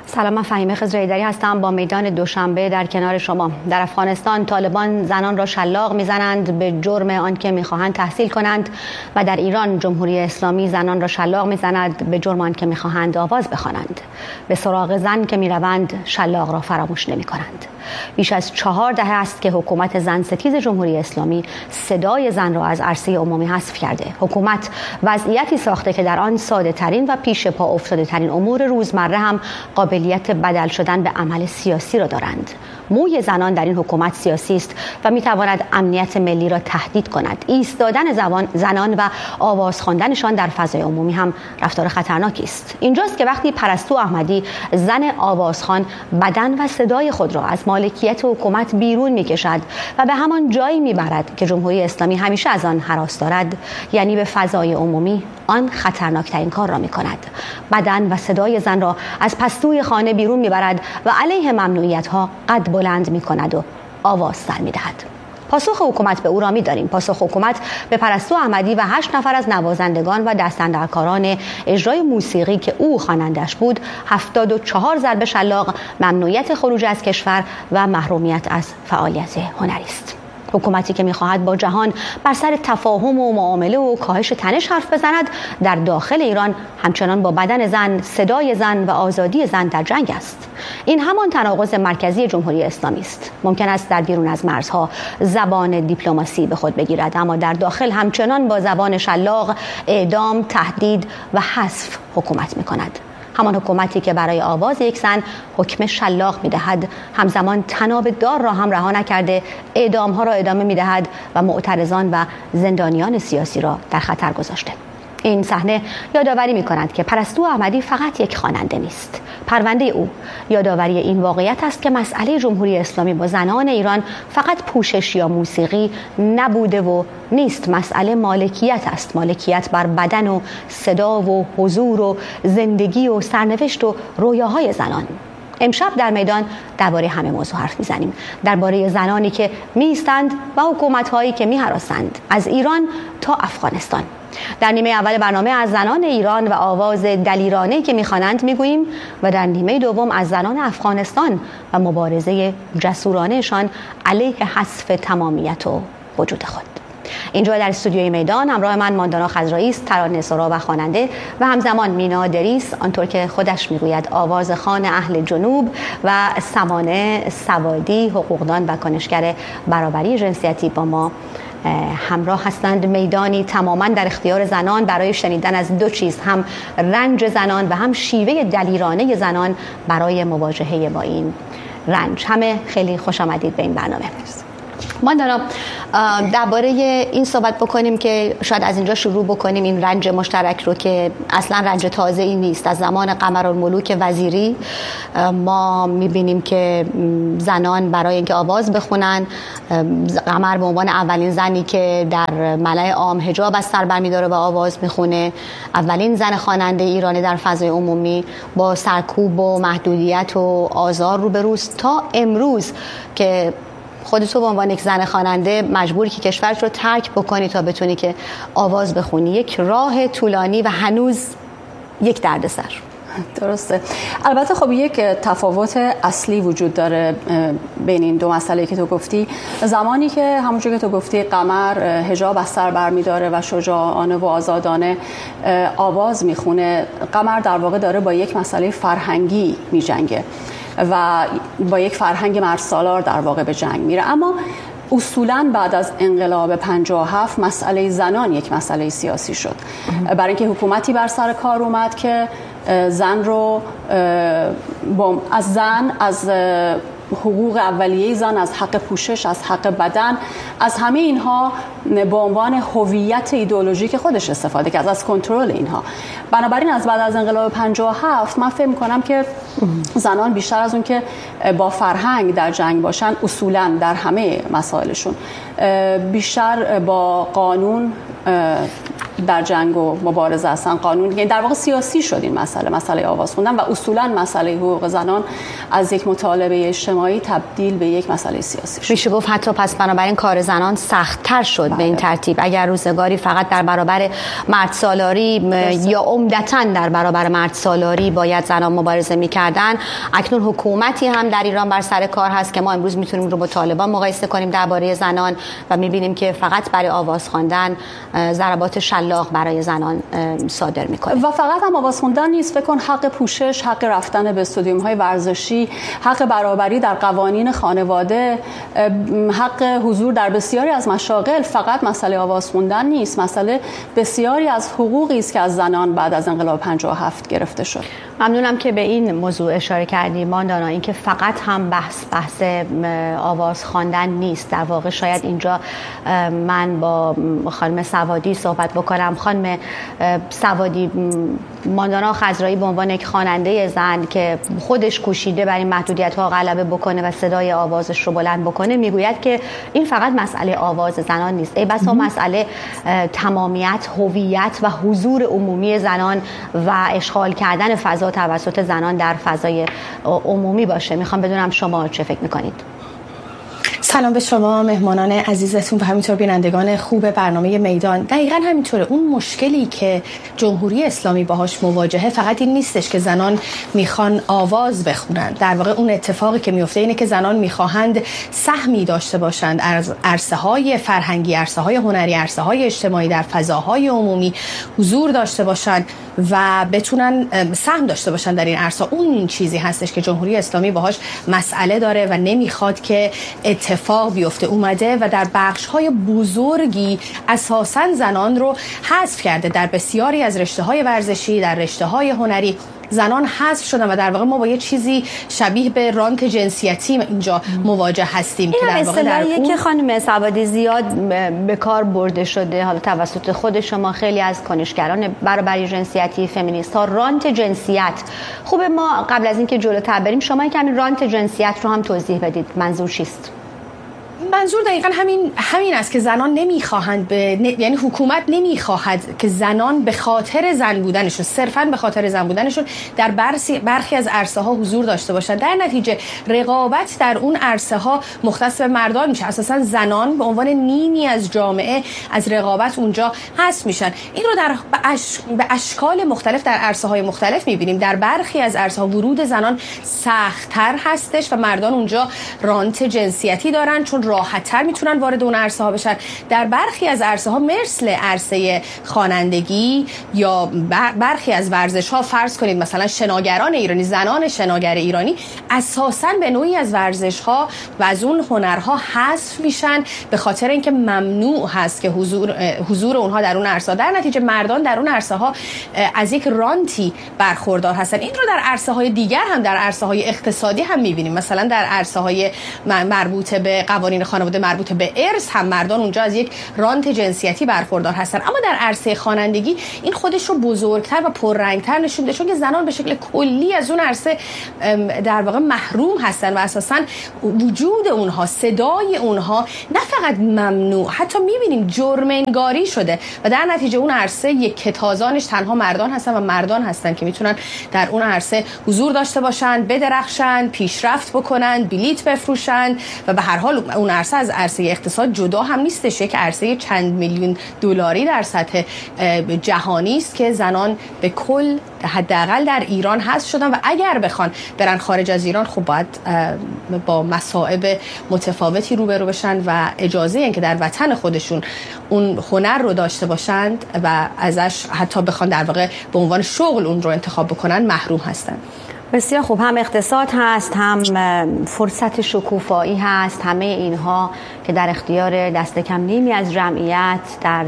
سلام، من فهیمه خضراییدری هستم با میدان دوشنبه در کنار شما. در افغانستان طالبان زنان را شلاق میزنند به جرم آنکه میخواهند تحصیل کنند و در ایران جمهوری اسلامی زنان را شلاق میزند به جرم آنکه میخواهند آواز بخوانند. به سراغ زن که میروند شلاق را فراموش نمیکنند. بیش از 4 دهه است که حکومت زن ستیز جمهوری اسلامی صدای زن را از عرصه عمومی حذف کرده. حکومت وضعیتی ساخته که در آن ساده ترین و پیش پا افتاده ترین امور روزمره هم قابلیت بدل شدن به عمل سیاسی را دارند. موی زنان در این حکومت سیاسی است و میتواند امنیت ملی را تهدید کند. ایستادن زنان و آواز خواندنشان در فضای عمومی هم رفتار خطرناکی است. اینجاست که وقتی پرستو احمدی زن آوازخوان بدن و صدای خود را از مالکیت حکومت بیرون میکشد و به همان جایی میبرد که جمهوری اسلامی همیشه از آن هراس دارد، یعنی به فضای عمومی، آن خطرناکترین کار را میکند. بدن و صدای زن را از پستوی خانه بیرون میبرد و علیه ممنوعیت‌ها قد بلند میکند و آواز سر میدهد. پاسخ حکومت به او را می‌دانیم. پاسخ حکومت به پرستو احمدی و 8 نفر از نوازندگان و دستاندرکاران اجرای موسیقی که او خوانندش بود 74 ضرب شلاق، ممنوعیت خروج از کشور و محرومیت از فعالیت هنری است. حکومتی که می‌خواهد با جهان بر سر تفاهم و معامله و کاهش تنش حرف بزند، در داخل ایران همچنان با بدن زن، صدای زن و آزادی زن در جنگ است. این همان تناقض مرکزی جمهوری اسلامی است. ممکن است در بیرون از مرزها زبان دیپلماسی به خود بگیرد، اما در داخل همچنان با زبان شلاق، اعدام، تهدید و حذف حکومت می‌کند. همان حکومتی که برای آواز یک زن حکم شلاق می‌دهد، همزمان طناب دار را هم رها نکرده اعدام‌ها را ادامه می‌دهد و معترضان و زندانیان سیاسی را در خطر گذاشته. این صحنه یادآوری می‌کند که پرستو احمدی فقط یک خواننده نیست. پرونده او یادآوری این واقعیت است که مسئله جمهوری اسلامی با زنان ایران فقط پوشش یا موسیقی نبوده و نیست. مسئله مالکیت است. مالکیت بر بدن و صدا و حضور و زندگی و سرنوشت و رویاهای زنان. امشب در میدان درباره همه موضوع حرف میزنیم. درباره زنانی که میستند و حکومت‌هایی که میهراسند، از ایران تا افغانستان. در نیمه اول برنامه از زنان ایران و آواز دلیرانه‌ای که میخوانند میگوییم و در نیمه دوم از زنان افغانستان و مبارزه جسورانه‌شان علیه حذف تمامیت و وجود خود. اینجا در استودیوی میدان همراه من ماندانا خضرایی است، ترانه‌سرا و خواننده، و همزمان مینا دریس، آنطور که خودش میگوید آوازخوان اهل جنوب، و سمانه سوادی، حقوقدان و کنشگر برابری جنسیتی با ما همراه هستند. میدانی تماما در اختیار زنان برای شنیدن از 2 چیز، هم رنج زنان و هم شیوه دلیرانه زنان برای مواجهه با این رنج. همه خیلی خوش آمدید به این برنامه. ماندانا، درباره این صحبت بکنیم که شاید از اینجا شروع بکنیم، این رنج مشترک رو که اصلا رنج تازه ای نیست. از زمان قمرالملوک وزیری ما میبینیم که زنان برای اینکه آواز بخونن، قمر به عنوان اولین زنی که در ملأ عام حجاب از سر برمی‌داره و آواز میخونه، اولین زن خواننده ایرانی در فضای عمومی، با سرکوب و محدودیت و آزار روبروست تا امروز که خود تو به عنوان یک زن خواننده مجبوری که کشورت رو ترک بکنی تا بتونی که آواز بخونی. یک راه طولانی و هنوز یک دردسر. درسته. البته خب یک تفاوت اصلی وجود داره بین این 2 مسئله که تو گفتی. زمانی که همونجوری که تو گفتی قمر حجاب از سر برمی‌داره و شجاعانه و آزادانه آواز میخونه، قمر در واقع داره با یک مسئله فرهنگی میجنگه و با یک فرهنگ مرسالار در واقع به جنگ میره. اما اصولاً بعد از انقلاب 57 مسئله زنان یک مسئله سیاسی شد، برای اینکه حکومتی بر سر کار اومد که زن رو از حقوق اولیه زن، از حق پوشش، از حق بدن، از همه اینها به عنوان هویت ایدئولوژیک خودش استفاده کرد، از کنترل اینها. بنابراین از بعد از انقلاب 57 من فکر می‌کنم که زنان بیشتر از اون که با فرهنگ در جنگ باشن، اصولاً در همه مسائلشون بیشتر با قانون در جنگ و مبارزه هستن. قانون، یعنی در واقع سیاسی شد این مسئله آواز خوندن و اصولا مسئله حقوق زنان از یک مطالبه اجتماعی تبدیل به یک مسئله سیاسی شد. میشه گفت حتی پس بنابراین کار زنان سخت‌تر شد به این ترتیب. اگر روزگاری فقط در برابر مرد سالاری یا عمدتاً در برابر مرد سالاری باید زنان مبارزه می‌کردن، اکنون حکومتی هم در ایران بر سر کار هست که ما امروز میتونیم رو با طالبان مقایسه کنیم درباره زنان و می‌بینیم که فقط برای آواز خواندن ضربات شلاق برای زنان صادر می‌کنه. و فقط هم آواز خوندن نیست، فکر کن حق پوشش، حق رفتن به استادیوم‌های ورزشی، حق برابری در قوانین خانواده، حق حضور در بسیاری از مشاغل فقط مسئله آواز خوندن نیست، مسئله بسیاری از حقوقی است که از زنان بعد از انقلاب 57 گرفته شد. ممنونم که به این موضوع اشاره کردیم ماندانا، این که فقط هم بحث آواز خواندن نیست. در واقع شاید اینجا من با خانم سوادی صحبت بکنم. خانم سوادی، ماندانا خضرایی به عنوان یک خواننده زن که خودش کوشیده بر این محدودیت‌ها غلبه بکنه و صدای آوازش رو بلند بکنه، میگوید که این فقط مسئله آواز زنان نیست، ای بسا مسئله تمامیت، هویت و حضور عمومی زنان و اشغال کردن فضا توسط زنان در فضای عمومی باشه. میخوام بدونم شما چه فکر میکنید؟ سلام به شما مهمانان عزیزتون و همینطور بینندگان خوب برنامه میدان. دقیقاً همینطوره. اون مشکلی که جمهوری اسلامی باهاش مواجهه فقط این نیستش که زنان میخوان آواز بخونن. در واقع اون اتفاقی که میفته اینه که زنان میخواهند سهمی داشته باشند از عرصه‌های فرهنگی، عرصه‌های هنری، عرصه‌های اجتماعی، در فضاهای عمومی حضور داشته باشند و بتونن سهم داشته باشن در این عرصه. اون این چیزی هستش که جمهوری اسلامی باهاش مسئله داره و نمیخواد که اتفاق بیفته. اومده و در بخش‌های بزرگی اساساً زنان رو حذف کرده. در بسیاری از رشته‌های ورزشی، در رشته‌های هنری زنان حذف شدن و در واقع ما با یه چیزی شبیه به رانت جنسیتی اینجا مواجه هستیم که در واقع در اون که خانم سوادی زیاد به کار برده شده حالا توسط خود شما، خیلی از کنشگران برابری جنسیتی، فمینیست‌ها، رانت جنسیت. خوبه ما قبل از اینکه جلوتر بریم شما کمی رانت جنسیت رو هم توضیح بدید. منظور چیست؟ منظور دقیقاً همین است که زنان نمیخواهند یعنی حکومت نمیخواهد که زنان به خاطر زن بودنشون، صرفاً به خاطر زن بودنشون در برخی از عرصه ها حضور داشته باشند. در نتیجه رقابت در اون عرصه ها مختص به مردان میشه. اساساً زنان به عنوان نیمی از جامعه از رقابت اونجا حذف میشن. این رو به اشکال مختلف در عرصه های مختلف میبینیم. در برخی از عرصه ها ورود زنان سخت‌تر هستش و مردان اونجا رانت جنسیتی دارن چون راحت‌تر میتونن وارد اون عرصه ها بشن. در برخی از عرصه ها مثل عرصه خوانندگی یا برخی از ورزش ها، فرض کنید مثلا شناگران ایرانی، زنان شناگر ایرانی اساساً به نوعی از ورزش ها و از اون هنرها حذف میشن به خاطر اینکه ممنوع هست که حضور اونها در اون عرصه. در نتیجه مردان در اون عرصه ها از یک رانتی برخوردار هستن. این رو در عرصه های دیگر هم، در عرصه های اقتصادی هم میبینیم. مثلا در عرصه های مربوط به قوانین خانواده، مربوط به ارث هم مردان اونجا از یک رانت جنسیتی برخوردار هستن. اما در عرصه خوانندگی این خودش رو بزرگتر و پررنگتر نشون میده چون که زنان به شکل کلی از اون عرصه در واقع محروم هستن و اساساً وجود اونها، صدای اونها نه فقط ممنوع، حتی میبینیم جرم انگاری شده و در نتیجه اون عرصه یک کتازانش تنها مردان هستن و مردان هستن که میتونن در اون عرصه حضور داشته باشن، بدرخشن، پیشرفت بکنن، بلیت بفروشن و به هر حال اون عرصه از عرصه اقتصاد جدا هم نیستش. یک عرصه چند میلیون دلاری در سطح جهانی است که زنان به کل حداقل در ایران حذف شدن و اگر بخوان برن خارج از ایران خب باید با مصائب متفاوتی روبرو بشن و اجازه این که در وطن خودشون اون هنر رو داشته باشند و ازش حتی بخوان در واقع به عنوان شغل اون رو انتخاب بکنن محروم هستن. بسیار خوب. هم اقتصاد هست، هم فرصت شکوفایی هست، همه اینها که در اختیار دست کم نیمی از جمعیت در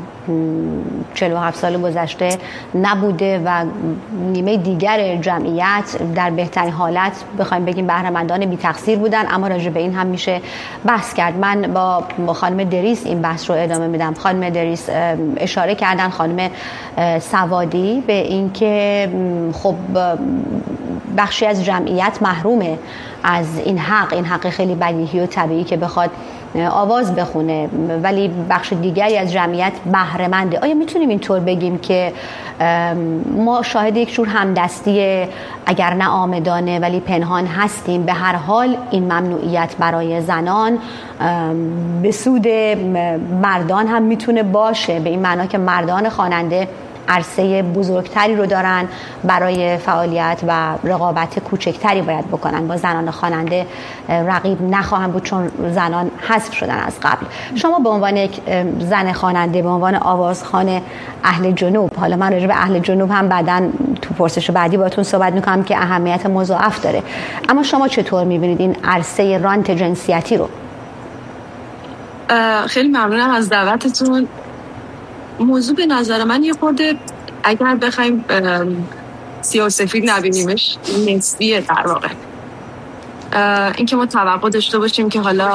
47 سال گذشته نبوده و نیمه دیگر جمعیت در بهترین حالت بخوایم بگیم بهره‌مندان بی تقصیر بودن. اما راجع به این هم میشه بحث کرد. من با خانم دریس این بحث رو ادامه میدم. خانم دریس اشاره کردن، خانم سوادی، به اینکه خب بخشی از جمعیت محرومه از این حق خیلی بدیهی و طبیعی که بخواد آواز بخونه ولی بخش دیگری از جمعیت بهره منده. آیا میتونیم اینطور بگیم که ما شاهد یک جور همدستی اگر نه عامدانه ولی پنهان هستیم؟ به هر حال این ممنوعیت برای زنان به سود مردان هم میتونه باشه، به این معنا که مردان خواننده عرصه بزرگتری رو دارن برای فعالیت و رقابت کوچکتری باید بکنن با زنان خواننده رقیب نخواهند بود چون زنان حذف شدن از قبل. شما به عنوان یک زن خواننده، به عنوان آوازخوان اهل جنوب، حالا من راجع به اهل جنوب هم بعداً تو پرسش بعدی باهاتون صحبت میکنم که اهمیت مضاعف داره، اما شما چطور میبینید این عرصه رانت جنسیتی رو؟ خیلی ممنونم از دعوتتون. موضوع به نظر من یه خورده اگر بخوایم سیاه و سفید نبینیمش نسبیه در واقع. این که ما توقع داشته باشیم که حالا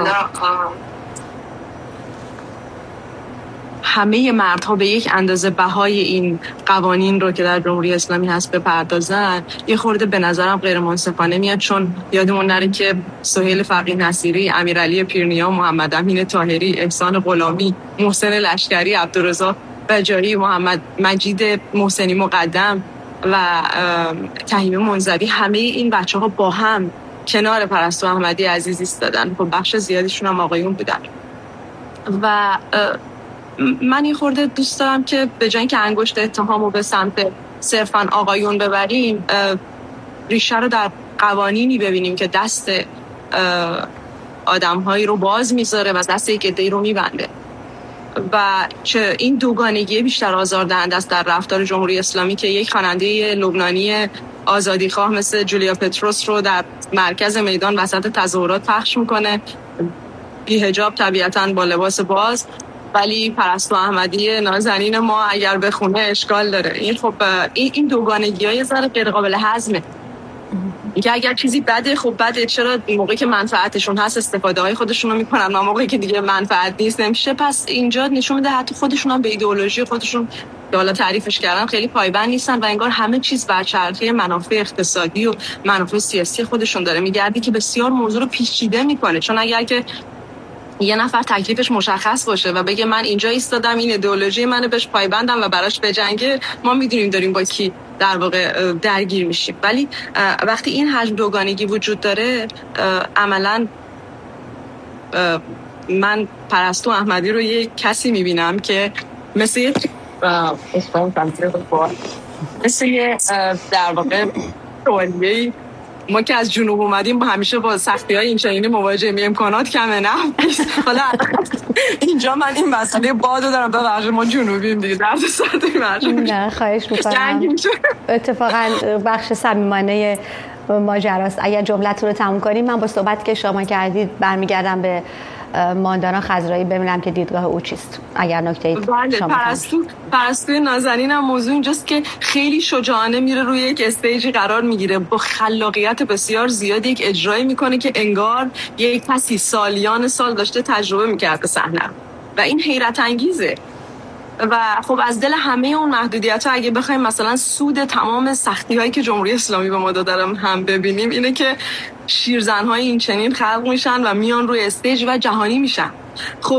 همه مردها به یک اندازه بهای این قوانین رو که در جمهوری اسلامی هست بپردازن یه خورده به نظرم غیر منصفانه میاد، چون یادمون نره که سهیل فقیه نصیری، امیرعلی پیرنیا، محمد امین طاهری، احسان غلامی، محسن لشکری، عبدالرزاق بجایی، محمد مجید محسنی مقدم و تهیمه منزوی، همه این بچه‌ها با هم کنار پرستو احمدی عزیز ایستادن. خب بخش زیادیشون هم آقایون بودن و من یه خورده دوست دارم که به جای اینکه انگشت اتهامو به سمت صرفاً آقایون ببریم، ریشه رو در قوانینی ببینیم که دست آدم‌هایی رو باز میذاره و دست یک عده‌ای رو میبنده و چه این دوگانگی بیشتر آزاردهنده است در رفتار جمهوری اسلامی که یک خواننده لبنانی آزادیخواه مثل جولیا پتروس رو در مرکز میدان وسط تظاهرات پخش میکنه، بی حجاب طبیعتاً با لباس باز، ولی پرستو احمدی نازنین ما اگر بخونه اشکال داره. این خب این دوگانگی‌ها یه ذره غیر قابل هضمه. اینکه اگر چیزی بده خب بده، چرا موقعی که منفعتشون هست استفاده های خودشون رو میکنن و موقعی که دیگه منفعت نیست نمیشه؟ پس اینجا نشون میده حتی خودشون هم به ایدئولوژی خودشون که حالا تعریفش کردن خیلی پایبند نیستن و انگار همه چیز بر چرخه منافع اقتصادی و منافع سیاسی خودشون داره میگردی که بسیار موضوع رو پیچیده میکنه. چون اگر که یه نفر تکلیفش مشخص باشه و بگه من اینجا ایستادم، این ایدئولوژی منه، بهش پایبندم و براش بجنگه، ما میدونیم داریم با کی در واقع درگیر میشیم. ولی وقتی این حجم دوگانگی وجود داره، عملاً من پرستو احمدی رو یه کسی میبینم که مثل یه در واقع تولیه‌ای، ما که از جنوب اومدیم همیشه با سختی‌های این چنینی مواجه می، امکانات کمه نه. حالا اینجا من این مسئله بادو دارم، ببخشید ما جنوبیم دیگه، درد سرد مرجع. نه خواهش می‌کنم. اتفاقا بخش صمیمانه ماجراست. اگر جملتون رو تموم کنیم من با صحبت که شما کردید برمیگردم به ماندانا خضرایی ببینم که دیدگاه او چیست. اگر نکته‌ای شما پرستوی نازنین هم موضوع اینجاست که خیلی شجاعانه میره روی یک استیجی قرار میگیره، با خلاقیت بسیار زیاد یک اجرایی میکنه که انگار یک کسی سالیان سال داشته تجربه میکرده صحنه و این حیرت انگیزه. و خب از دل همه اون محدودیت‌ها اگه بخوایم مثلا سود تمام سختی‌هایی که جمهوری اسلامی به ما داده هم ببینیم، اینه که شیرزن‌های این چنین خلق میشن و میان روی استیج و جهانی میشن. خب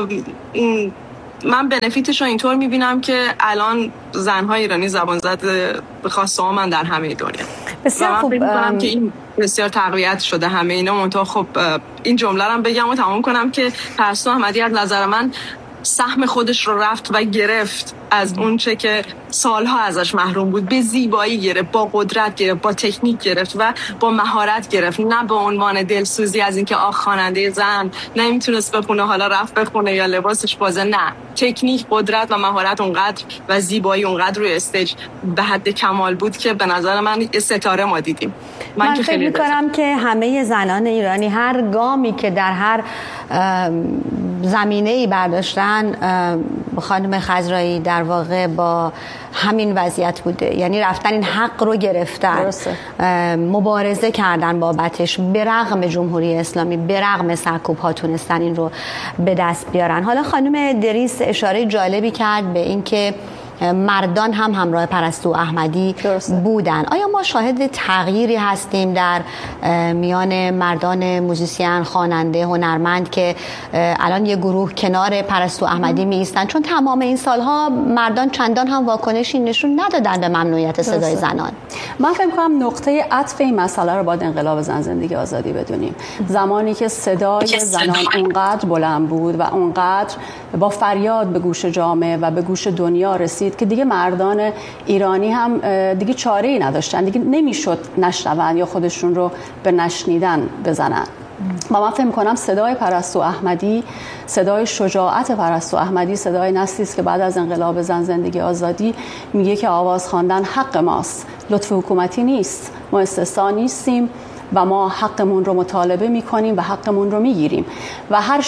من بنفیتش رو اینطور میبینم که الان زن‌های ایرانی زبان زد به خاص من در همه دنیا. بسیار خوب. من که این بسیار تقویت شده همه اینا. منتها خب این جمله رو بگم و تمام کنم که پرستو احمدی از نظر من سهم خودش رو رفت و گرفت از اون چه که سالها ازش محروم بود. به زیبایی گرفت، با قدرت گرفت، با تکنیک گرفت و با مهارت گرفت، نه به عنوان دلسوزی از اینکه خواننده زن نمیتونست بخونه حالا رفت بخونه یا لباسش بازه. نه، تکنیک، قدرت و مهارت اونقدر و زیبایی اونقدر روی استیج به حد کمال بود که به نظر من ستاره ما دیدیم. من فکر می‌کنم که همه زنان ایرانی هر گامی که در هر زمینه‌ای برداشتن، خانم خضرایی در واقع با همین وضعیت بوده، یعنی رفتن این حق رو گرفتن، مبارزه کردن بابتش، به رغم جمهوری اسلامی، به رغم سرکوب‌ها تونستن این رو به دست بیارن. حالا خانم دریس اشاره جالبی کرد به این که مردان هم همراه پرستو احمدی بودن. آیا ما شاهد تغییری هستیم در میان مردان موزیسین، خواننده، هنرمند که الان یه گروه کنار پرستو احمدی می ایستن؟ چون تمام این سالها مردان چندان هم واکنشی نشون ندادن به ممنوعیت صدای زنان. من فکر می‌کنم نقطه عطف این مسئله رو باید انقلاب زن زندگی آزادی بدونیم. زمانی که صدای زنان اونقدر بلند بود و اونقدر با فریاد به گوش جامعه و به گوش دنیا رسید که دیگه مردان ایرانی هم دیگه چاره‌ای نداشتن، دیگه نمیشد نشنون یا خودشون رو به نشنیدن بزنن. و من فکر می‌کنم صدای پرستو احمدی، صدای شجاعت پرستو احمدی، صدای نسلی است که بعد از انقلاب زن زندگی آزادی میگه که آواز خواندن حق ماست، لطف حکومتی نیست، ما استثنا نیستیم و ما حقمون رو مطالبه میکنیم و حقمون رو میگیریم و هر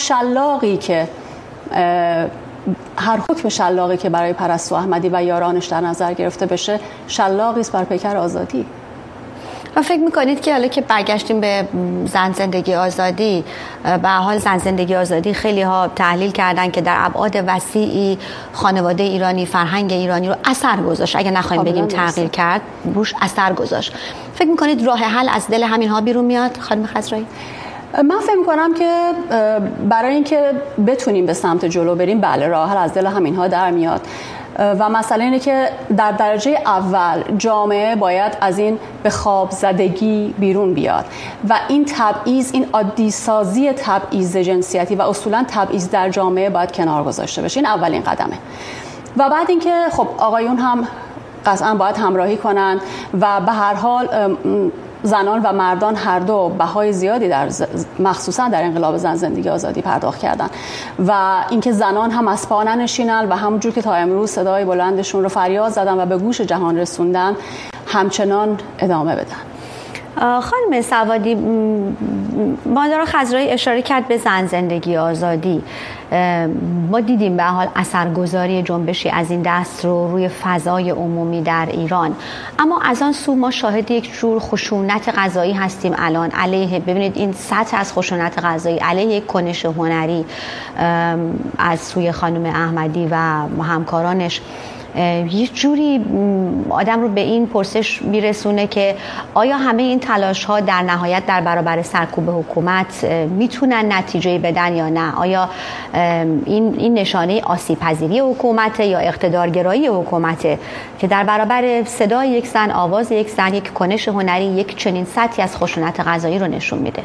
حکم شلاقی که برای پرستو احمدی و یارانش در نظر گرفته بشه شلاقی است بر پیکر آزادی. و فکر میکنید که حالا که برگشتیم به زن زندگی آزادی، به حال زن زندگی آزادی خیلی ها تحلیل کردن که در ابعاد وسیعی خانواده ایرانی، فرهنگ ایرانی رو اثر گذاشت، اگه نخوایم بگیم تغییر کرد، روش اثر گذاشت. فکر میکنید راه حل از دل همین ها بیرون میاد خانم خضرایی؟ من فکر می‌کنم که برای اینکه بتونیم به سمت جلو بریم، بله راه حل از دل همین ها در میاد و مسئله اینه که در درجه اول جامعه باید از این به خواب زدگی بیرون بیاد و این تبعیض، این عادی سازی تبعیض جنسیتی و اصولا تبعیض در جامعه باید کنار گذاشته بشه. این اولین قدمه. و بعد اینکه خب آقایون هم قطعا باید همراهی کنن و به هر حال زنان و مردان هر دو بهای زیادی مخصوصا در انقلاب زن زندگی آزادی پرداخت کردن و اینکه زنان هم از پا ننشینن و همونجور که تا امروز صدای بلندشون رو فریاد زدن و به گوش جهان رسوندن همچنان ادامه بدن. خانم سوادی، مادر خضرایی اشاره کرد به زن زندگی آزادی. ما دیدیم به حال اثرگذاری جنبشی از این دست رو روی فضای عمومی در ایران، اما از آن سو ما شاهد یک جور خشونت قضایی هستیم الان علیه، ببینید این سطح از خشونت قضایی علیه یک کنش هنری از سوی خانم احمدی و همکارانش یه جوری آدم رو به این پرسش میرسونه که آیا همه این تلاش ها در نهایت در برابر سرکوب حکومت میتونن نتیجه بدن یا نه؟ آیا این نشانه آسیب پذیری حکومت یا اقتدارگرایی حکومت که در برابر صدای یک زن، آواز یک زن، یک کنش هنری یک چنین سطحی از خشونت قضایی رو نشون میده؟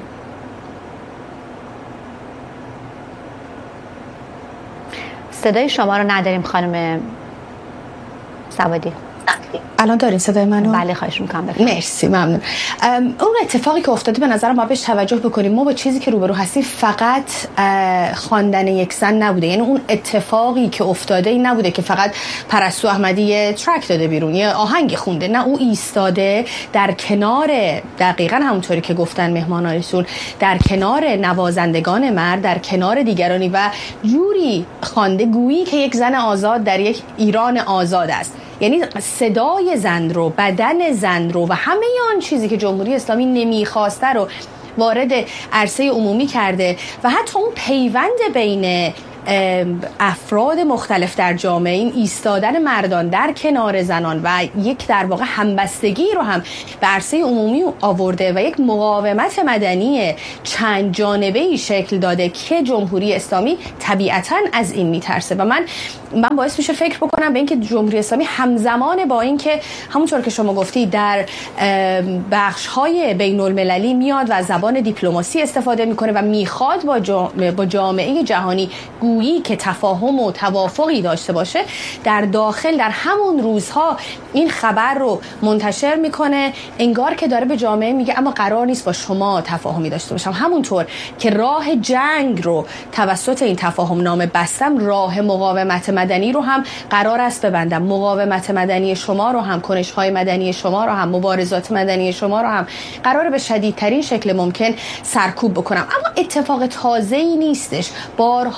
صدای شما رو نداریم خانم سوادی. الان دارین صدای منو؟ بله خواهش میکنم بفرمایید. مرسی، ممنون. اون اتفاقی که افتاده به نظرم باید بهش توجه بکنیم. ما با چیزی که روبرو هستیم فقط خواندن یک زن نبوده، یعنی اون اتفاقی که افتاده این نبوده که فقط پرستو احمدی یه ترک داده بیرون، یه آهنگ خونده، نه، او ایستاده در کنار، دقیقاً همونطوری که گفتن مهمانانشون، در کنار نوازندگان مرد، در کنار دیگرانی و جوری خوانده گویی که یک زن آزاد در یک ایران آزاد است. یعنی صدای زن رو، بدن زن رو و همه آن چیزی که جمهوری اسلامی نمیخواسته رو وارد عرصه عمومی کرده و حتی اون پیوند بین افراد مختلف در جامعه، این ایستادن مردان در کنار زنان و یک در واقع همبستگی رو هم به عرصه عمومی آورده و یک مقاومت مدنی چند جانبه‌ای شکل داده که جمهوری اسلامی طبیعتاً از این میترسه و من باعث میشه فکر بکنم به اینکه جمهوری اسلامی همزمان با اینکه همونطور که شما گفتی در بخش‌های بین‌المللی میاد و زبان دیپلماسی استفاده میکنه و میخواد با جامعه جهانی گویی که تفاهم و توافقی داشته باشه، در داخل در همون روزها این خبر رو منتشر میکنه انگار که داره به جامعه میگه اما قرار نیست با شما تفاهمی داشته باشم. همونطور که راه جنگ رو توسط این تفاهم نامه بستم، راه مقاومت مدنی رو هم قرار است ببندم. مقاومت مدنی شما رو هم، کنش‌های مدنی شما رو هم، مبارزات مدنی شما رو هم قراره به شدیدترین شکل ممکن سرکوب بکنم. اما اتفاق تازه‌ای نیستش. بارها و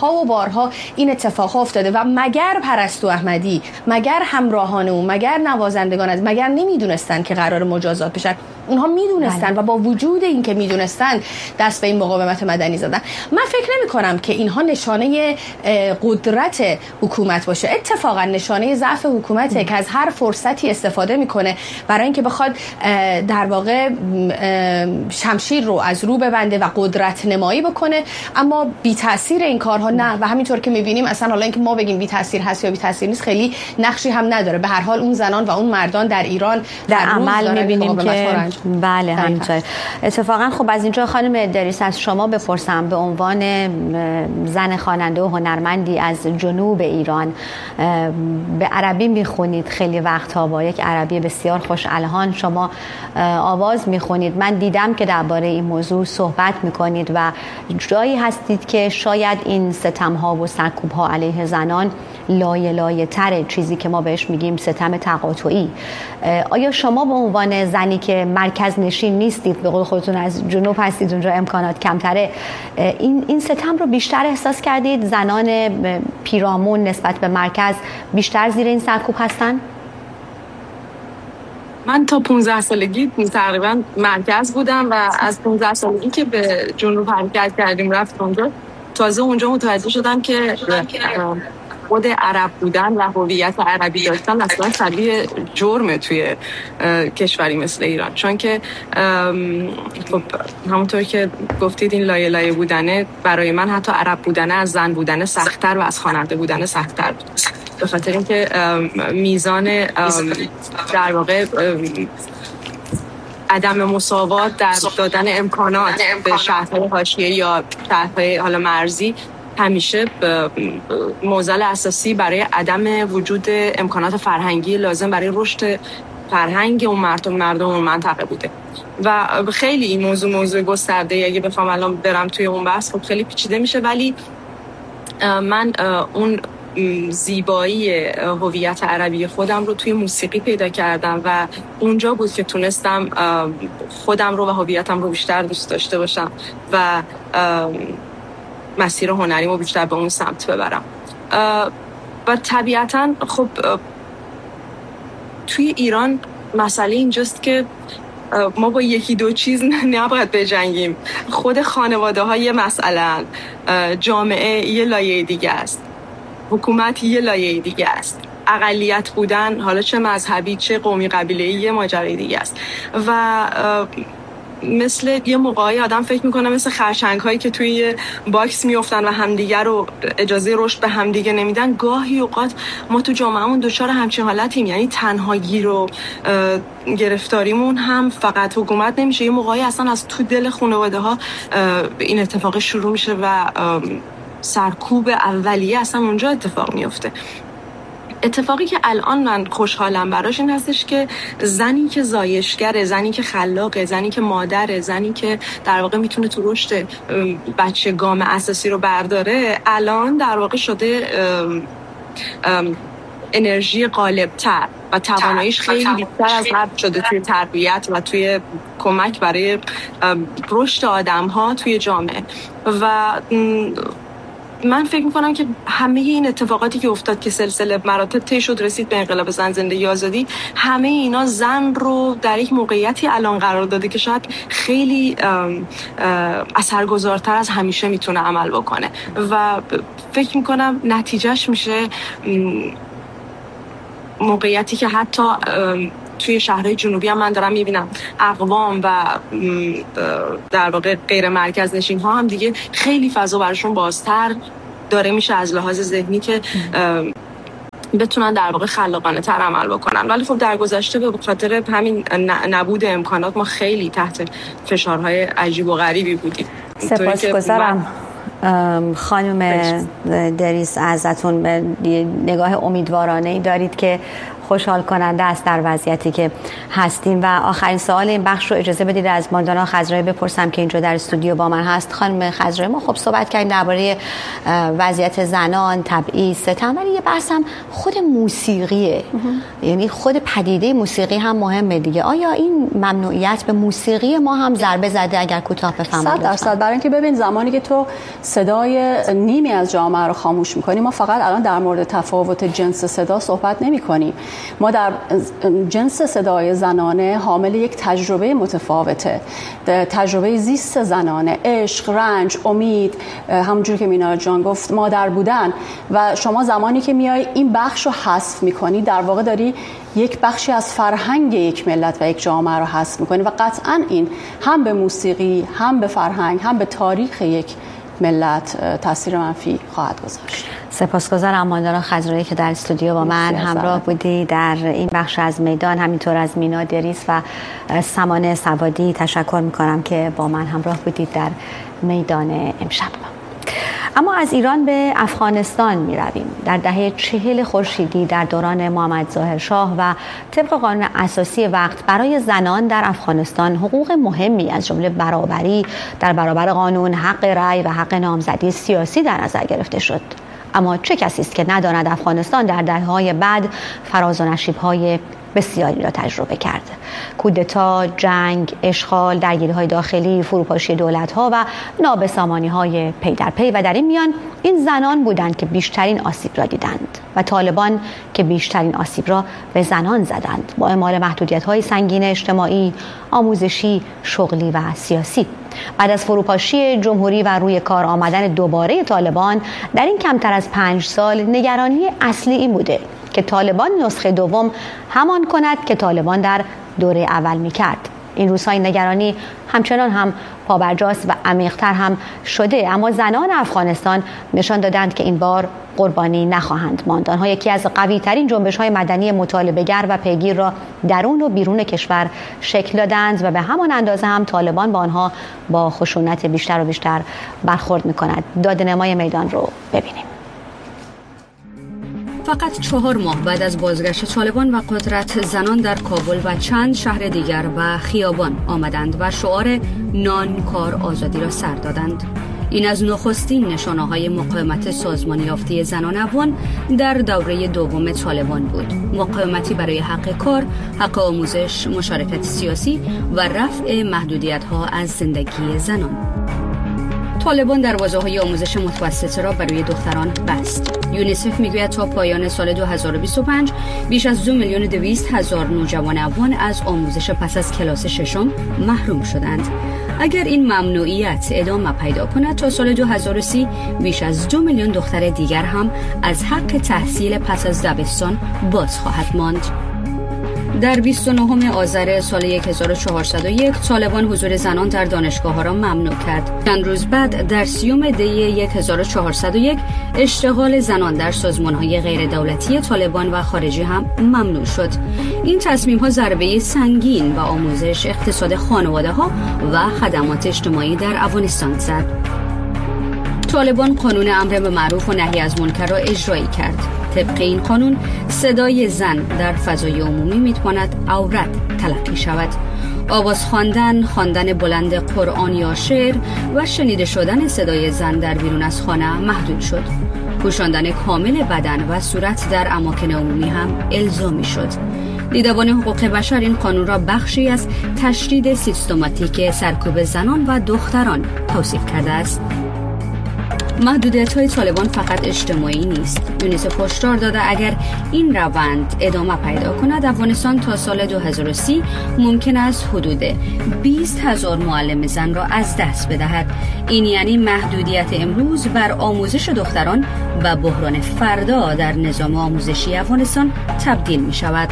بارها این اتفاق افتاده و مگر پرستو احمدی، مگر همراهان او، مگر نوازندگان از، مگر نمیدونستن که قرار مجازات بشن؟ اونها میدونستن و با وجود این که میدونستن دست به این مقاومت مدنی زدن. من فکر نمی کنم که اینها نشانه قدرت حکومت باشه، اتفاقا نشانه ضعف حکومته که از هر فرصتی استفاده میکنه برای اینکه بخواد در واقع شمشیر رو از رو ببنده و قدرت نمایی بکنه، اما بی تاثیر این کارها نه. و همینطور که میبینیم اصلا حالا اینکه ما بگیم بی تاثیر هست یا بی تاثیر نیست خیلی نقشی هم نداره. به هر حال اون زنان و اون مردان در ایران در عمل میبینیم که بله همینطور. اتفاقا خب از اینجا خانم ادریس از شما بپرسم، به عنوان زن خواننده و هنرمندی از جنوب ایران به عربی میخونید، خیلی وقتها با یک عربی بسیار خوش الحان شما آواز میخونید. من دیدم که درباره این موضوع صحبت میکنید و جایی هستید که شاید این ستم‌ها و سرکوب‌ها علیه زنان لایه لایه تره، چیزی که ما بهش میگیم ستم تقاطعی. آیا شما به عنوان زنی که مرکز نشین نیستید، به قول خودتون از جنوب هستید، اونجا امکانات کمتره، این ستم رو بیشتر احساس کردید؟ زنان پیرامون نسبت به مرکز بیشتر زیر این سرکوب هستن؟ من تا 15 سالگی تقریبا مرکز بودم و از 15 سالگی که به جنوب حرکت کردیم رفتم اونجا، تازه اونجا متوجه شدم که خود عرب بودن و هویت عربی داشتن اصلا شبیه جرمه توی کشوری مثل ایران. چون که خب همونطور که گفتید این لایه لایه بودنه برای من حتی عرب بودنه از زن بودنه سخت‌تر و از خواننده بودنه سخت‌تر بود، به خاطر اینکه میزان در واقع عدم مساوات در دادن امکانات به شهرهای حاشیه یا شهرهای حالا مرزی همیشه معضل اساسی برای عدم وجود امکانات فرهنگی لازم برای رشد فرهنگ اون مردم اون منطقه بوده. و خیلی این موضوع گسترده، اگه بخوام الان برم توی اون بحث خب خیلی پیچیده میشه، ولی من اون زیبایی هویت عربی خودم رو توی موسیقی پیدا کردم و اونجا بود که تونستم خودم رو و هویتم رو بیشتر دوست داشته باشم و مسیر هنری رو بیشتر به اون سمت ببرم. و طبیعتاً خب توی ایران مسئله اینجاست که ما با یکی دو چیز نباید بجنگیم. خود خانواده های مثلا، جامعه یه لایه دیگه است، حکومت یه لایه دیگه است، اقلیت بودن حالا چه مذهبی چه قومی قبیله‌ای یه ماجرای دیگه است. و مثل یه موقعی آدم فکر میکنه مثل خرچنگ هایی که توی باکس میافتن و همدیگه رو اجازه رشد به همدیگه نمیدن، گاهی اوقات ما تو جامعهمون دچار همچین حالتیم، یعنی تنهایی رو گرفتاریمون هم فقط حکومت نمیشه، یه موقعی اصلا از تو دل خانواده ها این اتفاق شروع میشه و سرکوب اولیه اصلا اونجا اتفاق میفته. اتفاقی که الان من خوشحالم براش این هستش که زنی که زایشگره، زنی که خلاقه، زنی که مادره، زنی که در واقع میتونه تو رشد بچه گام اساسی رو برداره، الان در واقع شده انرژی غالب‌تر و تواناییش خیلی بیشتر از قبل شده توی تربیت و توی کمک برای رشد آدم‌ها توی جامعه. و من فکر میکنم که همه این اتفاقاتی که افتاد که سلسله مراتب طی شد رسید به انقلاب زن زندگی آزادی، همه اینا زن رو در یک موقعیتی الان قرار داده که شاید خیلی اثرگذارتر از همیشه میتونه عمل بکنه و فکر میکنم نتیجهش میشه موقعیتی که حتی توی شهرهای جنوبی هم من دارم میبینم اقوام و در واقع غیر مرکز نشین ها هم دیگه خیلی فضا براشون بازتر داره میشه از لحاظ ذهنی که بتونن در واقع خلاقانه تر عمل بکنن. ولی خب در گذشته به خاطر همین نبود امکانات ما خیلی تحت فشارهای عجیب و غریبی بودیم. سپاسگزارم خانم دریس ازتون. به نگاه امیدوارانه ای دارید که خوشحال کننده است در وضعیتی که هستیم. و آخرین سوال این بخش رو اجازه بدید از ماندانا خضرایی بپرسم که اینجا در استودیو با من هست. خانم خضرایی، ما خب صحبت کردیم درباره وضعیت زنان، تبعیض، ستم، ولی یه بحث هم خود موسیقیه. یعنی خود پدیده موسیقی هم مهمه دیگه. آیا این ممنوعیت به موسیقی ما هم ضربه زده؟ اگر کوتاه بفرمایید. 100%. برای اینکه ببین زمانی که تو صدای نیمی از جامعه رو خاموش می‌کنی، ما فقط الان در مورد تفاوت جنس صدا صحبت نمی‌کنیم. ما در جنس صدای زنانه حامل یک تجربه متفاوته، تجربه زیست زنانه، عشق، رنج، امید، همونجور که مینا جان گفت، مادر بودن. و شما زمانی که میای این بخش رو حذف می‌کنی، در واقع داری یک بخشی از فرهنگ یک ملت و یک جامعه رو حذف می‌کنی و قطعاً این هم به موسیقی، هم به فرهنگ، هم به تاریخ یک ملت تاثیر منفی خواهد گذاشت. سپاسگزارم ماندانا خضرایی که در استودیو با من همراه بودی در این بخش از میدان. همینطور از مینا دریس و سمانه سوادی تشکر میکنم که با من همراه بودید در میدان امشب. اما از ایران به افغانستان می رویم. در دهه 40 خورشیدی در دوران محمد ظاهر شاه و طبق قانون اساسی وقت برای زنان در افغانستان حقوق مهمی از جمله برابری در برابر قانون، حق رأی و حق نامزدی سیاسی در نظر گرفته شد. اما چه کسی است که نداند افغانستان در دهه‌های بعد فراز و نشیب‌های بسیاری را تجربه کرد. کودتا، جنگ، اشغال، درگیری‌های داخلی، فروپاشی دولت‌ها و نابسامانی‌های پی در پی و در این میان این زنان بودند که بیشترین آسیب را دیدند و طالبان که بیشترین آسیب را به زنان زدند با اعمال محدودیت‌های سنگین اجتماعی، آموزشی، شغلی و سیاسی. بعد از فروپاشی جمهوری و روی کار آمدن دوباره طالبان در این کمتر از 5 سال، نگرانی اصلی این بوده که طالبان نسخه دوم همان کند که طالبان در دوره اول می‌کرد. این روزها این نگرانی همچنان هم پابرجاست و عمیق‌تر هم شده، اما زنان افغانستان نشان دادند که این بار قربانی نخواهند ماند. آنها یکی از قوی‌ترین جنبش‌های مدنی مطالبه‌گر و پیگیر را درون و بیرون کشور شکل دادند و به همان اندازه هم طالبان با آنها با خشونت بیشتر و بیشتر برخورد می‌کند. دادنمای میدان رو ببینیم. فقط 4 ماه بعد از بازگشت طالبان و قدرت، زنان در کابل و چند شهر دیگر به خیابان آمدند و شعار نان، کار، آزادی را سر دادند. این از نخستین نشانه‌های مقاومت سازمان یافته زنان افغان در دوره دوم طالبان بود. مقاومتی برای حق کار، حق آموزش، مشارکت سیاسی و رفع محدودیت‌ها از زندگی زنان. طالبان دروازه‌های آموزش متوسطه را برای دختران بست. یونیسف میگوید تا پایان سال 2025 بیش از 2,200,000 نوجوان افغان از آموزش پس از کلاس 6 محروم شدند. اگر این ممنوعیت ادامه پیدا کند، تا سال 2030 بیش از 2 میلیون دختر دیگر هم از حق تحصیل پس از دبستان باز خواهد ماند. در 29 آذر سال 1401 طالبان حضور زنان در دانشگاه‌ها را ممنوع کرد. چند روز بعد در 30 دی 1401 اشتغال زنان در سازمان‌های غیر دولتی طالبان و خارجی هم ممنوع شد. این تصمیم‌ها ضربه سنگین به آموزش، اقتصاد خانواده‌ها و خدمات اجتماعی در افغانستان زد. طالبان قانون امر به معروف و نهی از منکر را اجرایی کرد. طبق این قانون صدای زن در فضای عمومی میتواند عورت تلقی شود. آواز خواندن بلند قرآن یا شعر و شنیده شدن صدای زن در بیرون از خانه محدود شد. پوشاندن کامل بدن و صورت در اماکن عمومی هم الزامی شد. دیدبان حقوق بشر این قانون را بخشی از تشدید سیستماتیک سرکوب زنان و دختران توصیف کرده است. محدودیت‌های طالبان فقط اجتماعی نیست. یونیسف هشدار داده اگر این روند ادامه پیدا کند، افغانستان تا سال 2030 ممکن است حدود 20,000 معلم زن را از دست بدهد. این یعنی محدودیت امروز بر آموزش دختران به بحران فردا در نظام آموزشی افغانستان تبدیل می شود.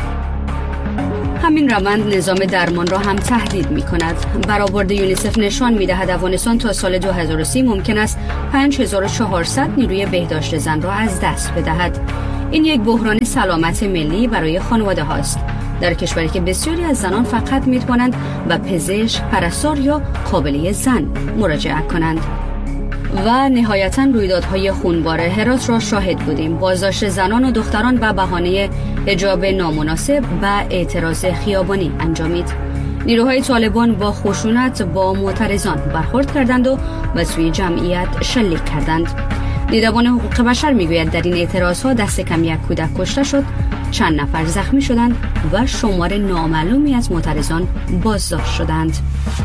همین روند نظام درمان را هم تهدید می کند. برآورد یونیسف نشان می دهد افغانستان تا سال 2030 ممکن است 5400 نیروی بهداشت زن را از دست بدهد. این یک بحران سلامت ملی برای خانواده هاست. در کشوری که بسیاری از زنان فقط می توانند به پزشک، پرستار یا قابله زن مراجعه کنند. و نهایتاً رویدادهای خونبار هرات را شاهد بودیم. بازداشت زنان و دختران به بهانه حجاب نامناسب و اعتراض خیابانی انجامید. نیروهای طالبان با خشونت با معترضان برخورد کردند و به سوی جمعیت شلیک کردند. دیدبان حقوق بشر میگوید در این اعتراضها دست کم یک کودک کشته شد، چند نفر زخمی شدند و شمار نامعلومی از معترضان بازداشت شدند.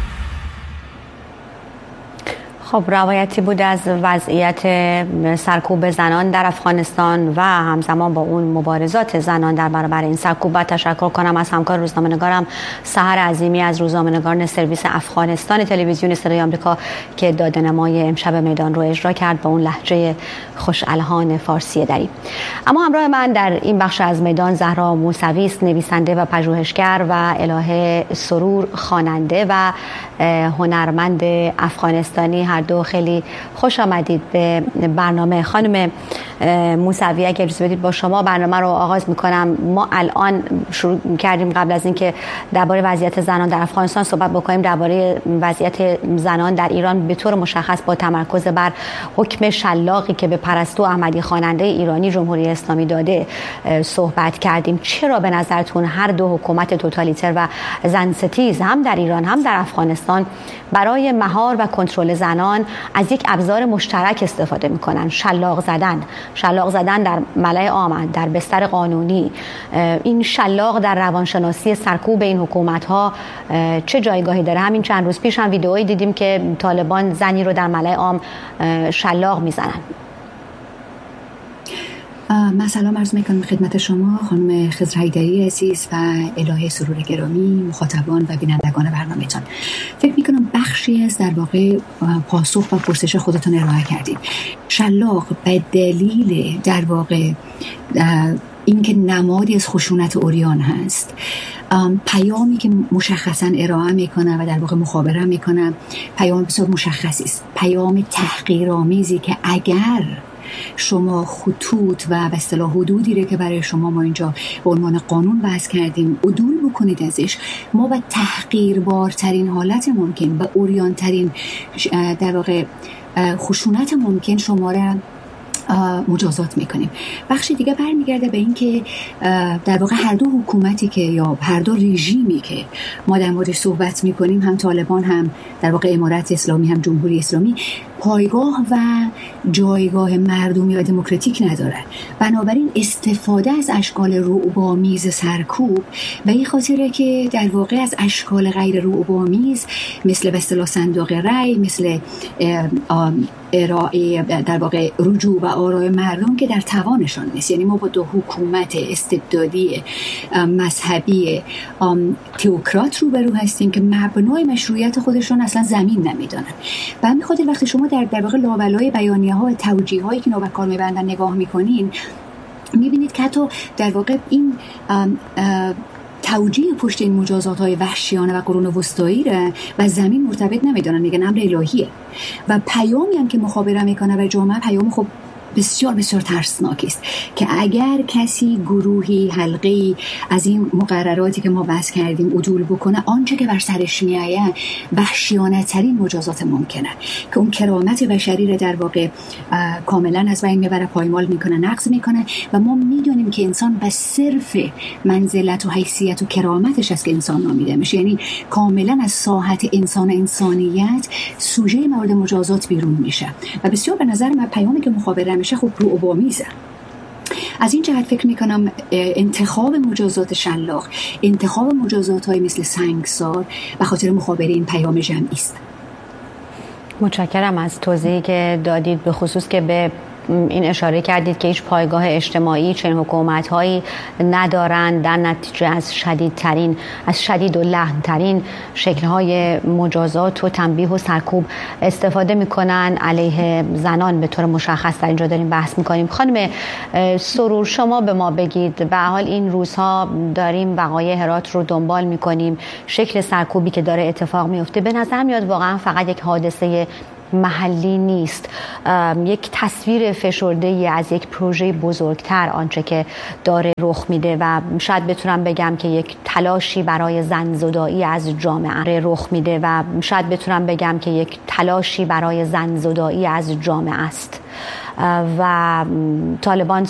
خب روایتی بود از وضعیت سرکوب زنان در افغانستان و همزمان با اون مبارزات زنان در برابر این سرکوب. تشکر کنم از همکار روزنامه‌نگارم سحر عظیمی از روزنامه‌نگاران سرویس افغانستان تلویزیون صدای آمریکا که داده‌نمای امشب میدان رو اجرا کرد با اون لهجه خوش الحان فارسی دری. اما همراه من در این بخش از میدان زهرا موسوی است، نویسنده و پژوهشگر، و الهه سرور، خواننده و هنرمند افغانستانی. هر دو خیلی خوش آمدید به برنامه. خانم موسوی اگه اجازه بدید با شما برنامه رو آغاز میکنم. ما الان شروع کردیم قبل از اینکه درباره وضعیت زنان در افغانستان صحبت بکنیم درباره وضعیت زنان در ایران به طور مشخص با تمرکز بر حکم شلاقی که به پرستو احمدی خواننده ایرانی جمهوری اسلامی داده صحبت کردیم. چرا به نظرتون هر دو حکومت توتالیتر و زن ستیز هم در ایران هم در افغانستان برای مهار و کنترل زنان از یک ابزار مشترک استفاده میکنن؟ شلاق زدن در ملأ عام، در بستر قانونی. این شلاق در روانشناسی سرکوب این حکومت‌ها چه جایگاهی داره؟ همین چند روز پیش هم ویدئویی دیدیم که طالبان زنی رو در ملأ عام شلاق میزنن. من سلام عرض میکنم خدمت شما خانم خضر حیدری عزیز و الهه سرور گرامی، مخاطبان و بینندگان برنامه‌تان. فکر میکنم بخشی از در واقع پاسخ و پرسش خودتون ارائه کردید. شلاق به دلیل در واقع اینکه نمادی از خشونت عریان هست، پیامی که مشخصا ارائه میکنه و در واقع مخابره میکنه پیام بسیار مشخصی است، پیام تحقیرآمیزی که اگر شما خطوط و به اصطلاح حدودی رو که برای شما ما اینجا به عنوان قانون وضع کردیم عدول بکنید ازش، ما به تحقیربارترین حالت ممکن، به عریان‌ترین در واقع خشونت ممکن شما را مجازات میکنیم. بخش دیگه برمیگرده به این که در واقع هر دو حکومتی که یا هر دو رژیمی که ما در موردش صحبت میکنیم، هم طالبان هم در واقع امارت اسلامی هم جمهوری اسلامی، پایگاه و جایگاه مردمی و دموکراتیک ندارن. بنابراین استفاده از اشکال رعب‌آمیز سرکوب به این خاطره که در واقع از اشکال غیر رعب‌آمیز مثل به اصطلاح صندوق رای، مثل ارائه در واقع رجوع و آرای مردم که در توانشان نیست. یعنی ما با دو حکومت استبدادی مذهبی تئوکرات روبرو هستیم که مبنای مشروعیت خودشون اصلا زمین نمیدونن. و همین خاطر وقتی شما در واقع لابلای بیانیه‌ها و توجیه‌هایی که نوبت کار می‌بندن نگاه می‌کنین، می‌بینید که حتی در واقع این توجیه پشت این مجازات‌های وحشیانه و قرون وسطایی را و زمین مرتبط نمیدونن، میگن امر الهیه. و پیامی هم که مخابره میکنه و جامعه پیام خب بسیار بسیار ترسناک است که اگر کسی گروهی حلقه‌ای از این مقرراتی که ما وضع کردیم عدول بکنه، آنچه که بر سرش میآید وحشیانه ترین مجازات ممکنه که اون کرامت بشری را در واقع کاملا از بین میبره، پایمال میکنه، نقض میکنه. و ما میدونیم که انسان به صرف منزلت و حیثیت و کرامتش است که انسان نامیده میشه، یعنی کاملا از ساحت انسان و انسانیت سوژه مورد مجازات بیرون میشه. و بسیار به نظر من پیامی که مخابره میشه خب رعب‌آمیزه. از این جهت فکر میکنم انتخاب مجازات شلاق، انتخاب مجازات‌های مثل سنگسار به خاطر مخابره این پیام جمعی است. متشکرم از توضیحی که دادید، به خصوص که به این اشاره کردید که هیچ پایگاه اجتماعی چنین حکومت‌هایی ندارند، در نتیجه از شدیدترین، از شدید و لحن‌ترین شکل‌های مجازات و تنبیه و سرکوب استفاده می‌کنن علیه زنان. به طور مشخص در اینجا داریم بحث می‌کنیم. خانم سرور، شما به ما بگید، به حال این روزها داریم وقایع هرات رو دنبال می‌کنیم، شکل سرکوبی که داره اتفاق میفته، به نظر میاد واقعا فقط یک حادثه محلی نیست، یک تصویر فشرده‌ای از یک پروژه بزرگتر آنچه که داره رخ میده و شاید بتونم بگم که یک تلاشی برای زن‌زدایی از جامعه رخ میده و شاید بتونم بگم که یک تلاشی برای زن‌زدایی از جامعه است و طالبان